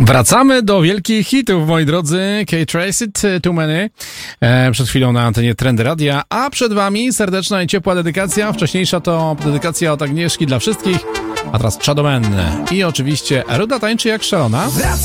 Wracamy do wielkich hitów, moi drodzy. Kate Tracy, Too Many. Przed chwilą na antenie Trendy Radia, a przed wami serdeczna i ciepła dedykacja. Wcześniejsza to dedykacja od Agnieszki dla wszystkich, a teraz Shadowman. I oczywiście Ruda tańczy jak szalona.